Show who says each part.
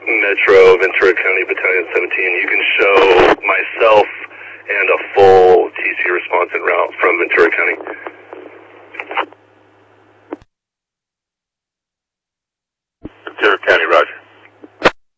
Speaker 1: Metro, Ventura County, Battalion 17. You can show myself and a full TC response en route from Ventura County.